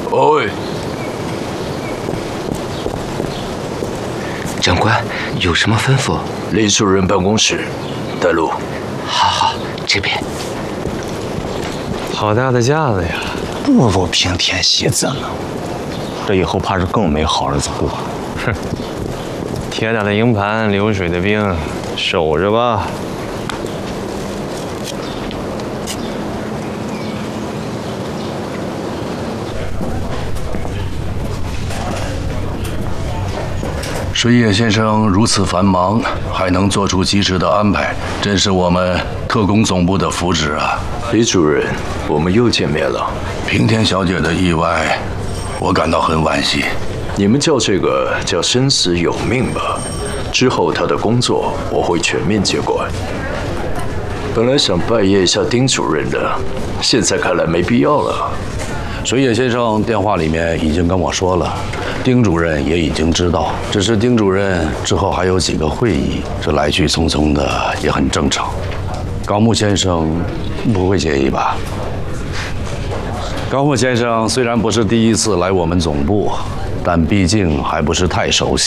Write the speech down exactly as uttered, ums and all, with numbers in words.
哦， 长官有什么吩咐？ 林主任办公室，带路。 好好，这边。 好大的架子呀！ 不如平天息子了。这以后怕是更没好日子过。 哼，铁打的营盘，流水的兵，守着吧。 水野先生如此繁忙，还能做出及时的安排，真是我们特工总部的福祉啊！ 李主任，我们又见面了。 平田小姐的意外，我感到很惋惜。 你们叫这个叫生死有命吧？之后她的工作我会全面接管。本来想拜谒一下丁主任的，现在看来没必要了。 水野先生电话里面已经跟我说了，丁主任也已经知道，只是丁主任之后还有几个会议，这来去匆匆的也很正常。高木先生不会介意吧？高木先生虽然不是第一次来我们总部，但毕竟还不是太熟悉。